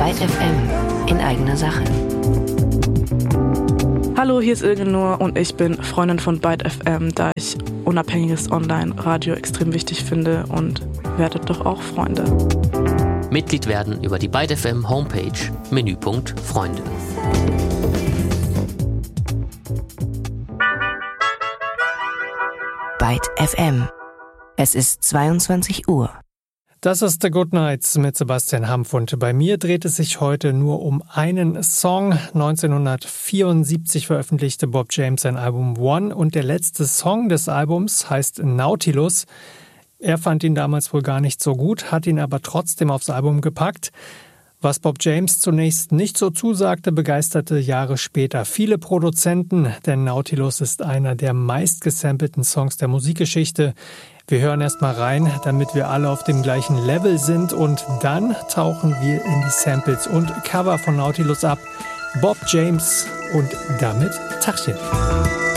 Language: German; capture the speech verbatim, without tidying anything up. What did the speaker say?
Byte F M in eigener Sache. Hallo, hier ist Ilgenur und ich bin Freundin von Byte F M, da ich unabhängiges Online-Radio extrem wichtig finde, und werdet doch auch Freunde. Mitglied werden über die Byte F M Homepage, Menüpunkt Freunde. Byte F M. Es ist zweiundzwanzig Uhr. Das ist The Good Nights mit Sebastian Hampf, und bei mir dreht es sich heute nur um einen Song. neunzehnhundertvierundsiebzig veröffentlichte Bob James sein Album One, und der letzte Song des Albums heißt Nautilus. Er fand ihn damals wohl gar nicht so gut, hat ihn aber trotzdem aufs Album gepackt. Was Bob James zunächst nicht so zusagte, begeisterte Jahre später viele Produzenten, denn Nautilus ist einer der meistgesampelten Songs der Musikgeschichte. Wir hören erst mal rein, damit wir alle auf dem gleichen Level sind, und dann tauchen wir in die Samples und Cover von Nautilus ab. Bob James und damit Tachchen.